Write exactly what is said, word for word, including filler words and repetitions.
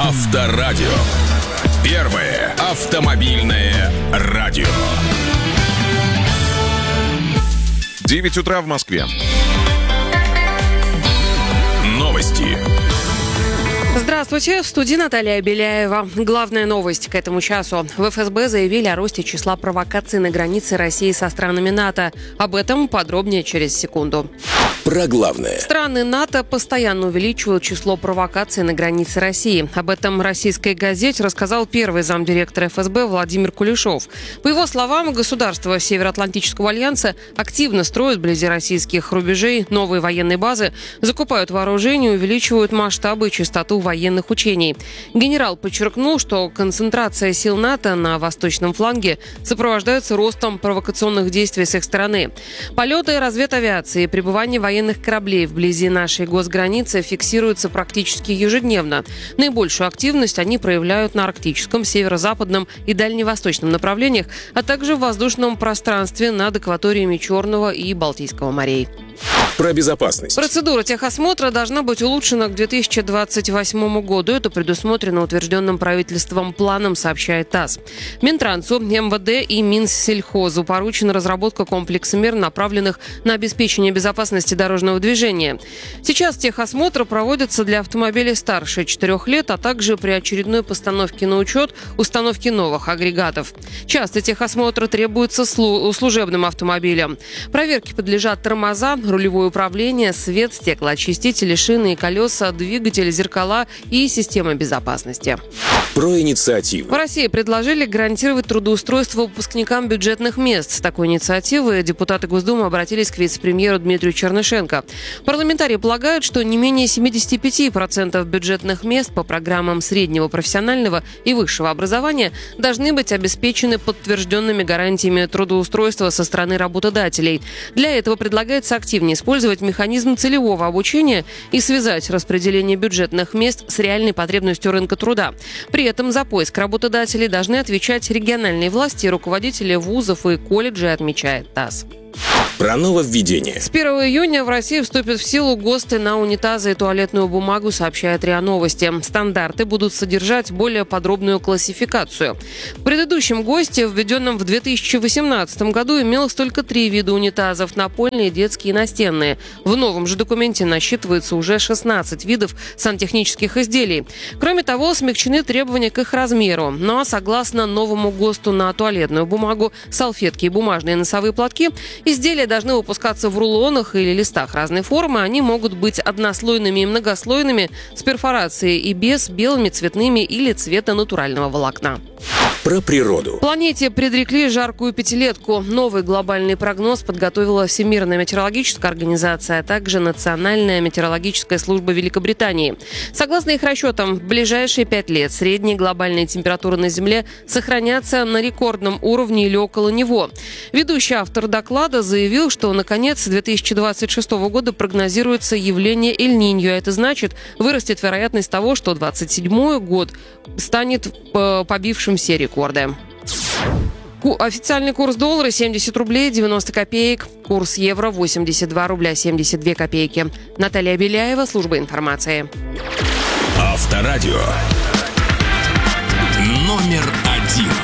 Авторадио. Первое автомобильное радио. девять утра в Москве. Новости. Здравствуйте, в студии Наталья Беляева. Главная новость к этому часу. В эф эс бэ заявили о росте числа провокаций на границе России со странами НАТО. Об этом подробнее через секунду. Про главное. Страны НАТО постоянно увеличивают число провокаций на границе России. Об этом «Российской газете» рассказал первый замдиректора эф эс бэ Владимир Кулешов. По его словам, государства Североатлантического альянса активно строят вблизи российских рубежей новые военные базы, закупают вооружение и увеличивают масштабы и частоту военных учений. Генерал подчеркнул, что концентрация сил НАТО на восточном фланге сопровождается ростом провокационных действий с их стороны. Полеты разведавиации и пребывание военных военных кораблей вблизи нашей госграницы фиксируются практически ежедневно. Наибольшую активность они проявляют на арктическом, северо-западном и дальневосточном направлениях, а также в воздушном пространстве над акваториями Черного и Балтийского морей. Про безопасность. Процедура техосмотра должна быть улучшена к две тысячи двадцать восьмому году. Это предусмотрено утвержденным правительством планом, сообщает ТАСС. Минтрансу, эм вэ дэ и Минсельхозу поручена разработка комплекса мер, направленных на обеспечение безопасности дорожного движения. Сейчас техосмотр проводится для автомобилей старше четырех лет, а также при очередной постановке на учет установки новых агрегатов. Часто техосмотр требуется слу- служебным автомобилям. Проверке подлежат тормоза, рулевое управление, свет, стеклоочистители, шины и колеса, двигатели, зеркала и система безопасности. Про инициативу. В России предложили гарантировать трудоустройство выпускникам бюджетных мест. С такой инициативой депутаты Госдумы обратились к вице-премьеру Дмитрию Чернышенко. Парламентарии полагают, что не менее семьдесят пять процентов бюджетных мест по программам среднего профессионального и высшего образования должны быть обеспечены подтвержденными гарантиями трудоустройства со стороны работодателей. Для этого предлагается активнее использовать механизм целевого обучения и связать распределение бюджетных мест с реальной потребностью рынка труда. При этом за поиск работодателей должны отвечать региональные власти и руководители вузов и колледжей, отмечает ТАСС. Про нововведение. С первого июня в России вступят в силу ГОСТы на унитазы и туалетную бумагу, сообщает РИА Новости. Стандарты будут содержать более подробную классификацию. В предыдущем ГОСТе, введенном в две тысячи восемнадцатом году, имелось только три вида унитазов – напольные, детские и настенные. В новом же документе насчитывается уже шестнадцать видов сантехнических изделий. Кроме того, смягчены требования к их размеру. Но согласно новому ГОСТу на туалетную бумагу, салфетки и бумажные носовые платки, изделия должны выпускаться в рулонах или листах разной формы. Они могут быть однослойными и многослойными, с перфорацией и без, белыми, цветными или цвета натурального волокна. Про природу. Планете предрекли жаркую пятилетку. Новый глобальный прогноз подготовила Всемирная метеорологическая организация, а также Национальная метеорологическая служба Великобритании. Согласно их расчетам, в ближайшие пять лет средние глобальные температуры на Земле сохранятся на рекордном уровне или около него. Ведущий автор доклада заявил, что на конец две тысячи двадцать шестого года прогнозируется явление Эль-Ниньо. Это значит, вырастет вероятность того, что двадцать седьмой год станет побившим все рекорды. Официальный курс доллара семьдесят рублей девяносто копеек. Курс евро восемьдесят два рубля семьдесят две копейки. Наталья Беляева, служба информации. Авторадио. Номер один.